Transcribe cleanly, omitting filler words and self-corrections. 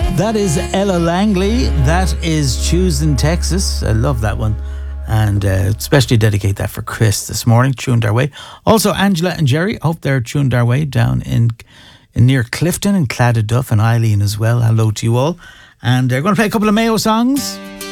That is Ella Langley. That is Choosing Texas. I love that one. And especially dedicate that for Chris this morning, tuned our way. Also, Angela and Jerry, hope they're tuned our way down in near Clifton and Claddaduff, and Eileen as well. Hello to you all. And they're going to play a couple of Mayo songs.